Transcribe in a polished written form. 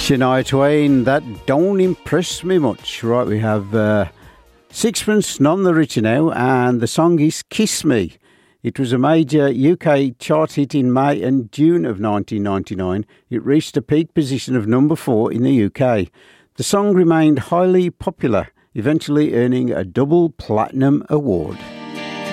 Shania Twain, that don't impress me much. Right, we have Sixpence None the Richer now, and the song is Kiss Me. It was a major UK chart hit in May and June of 1999. It reached a peak position of number 4 in the UK. The song remained highly popular, eventually earning a double platinum award.